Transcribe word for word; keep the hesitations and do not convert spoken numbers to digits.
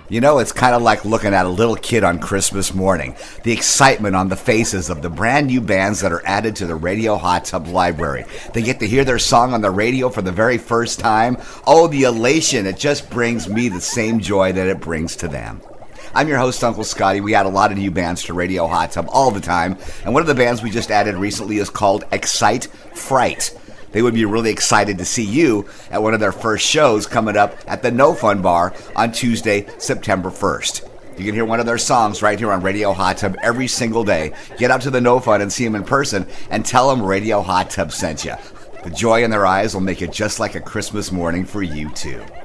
You know, it's kind of like looking at a little kid on Christmas morning. The excitement on the faces of the brand new bands that are added to the Radio Hot Tub library. They get to hear their song on the radio for the very first time. Oh, the elation. It just brings me the same joy that it brings to them. I'm your host, Uncle Scotty. We add a lot of new bands to Radio Hot Tub all the time. And one of the bands we just added recently is called Excite Fright. They would be really excited to see you at one of their first shows coming up at the No Fun Bar on Tuesday, September first. You can hear one of their songs right here on Radio Hot Tub every single day. Get out to the No Fun and see them in person and tell them Radio Hot Tub sent you. The joy in their eyes will make it just like a Christmas morning for you, too.